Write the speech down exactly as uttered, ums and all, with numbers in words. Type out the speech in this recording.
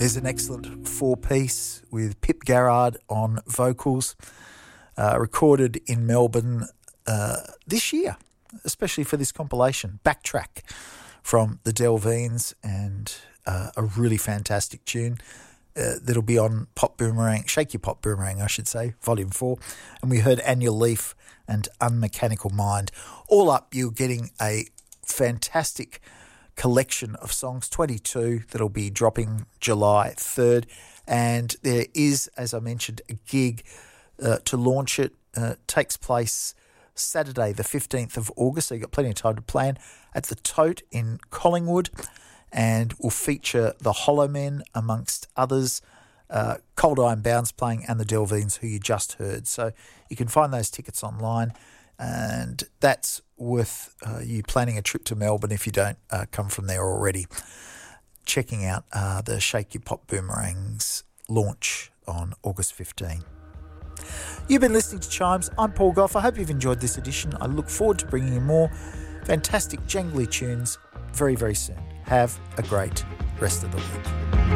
there's an excellent four-piece with Pip Garrard on vocals, uh, recorded in Melbourne uh, this year, especially for this compilation, Backtrack from the Delveens, and uh, a really fantastic tune uh, that'll be on Pop Boomerang, Shake Your Pop Boomerang, I should say, Volume four. And we heard Annual Leaf and Unmechanical Mind. All up, you're getting a fantastic collection of songs, twenty-two, that'll be dropping July third. And there is, as I mentioned, a gig uh, to launch it. Uh, takes place Saturday, the fifteenth of August, so you've got plenty of time to plan, at the Tote in Collingwood, and will feature the Hollow Men, amongst others, uh, Cold Iron Bounds playing, and the Delveens, who you just heard. So you can find those tickets online, and that's worth uh, you planning a trip to Melbourne if you don't uh, come from there already. Checking out uh, the Shake Your Pop Boomerangs launch on August fifteenth. You've been listening to Chimes. I'm Paul Gough. I hope you've enjoyed this edition. I look forward to bringing you more fantastic jangly tunes very, very soon. Have a great rest of the week.